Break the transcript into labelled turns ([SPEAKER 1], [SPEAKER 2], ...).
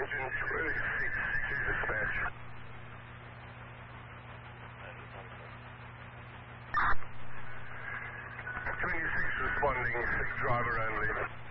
[SPEAKER 1] Engine 26 to dispatch. 26 responding, sick driver only.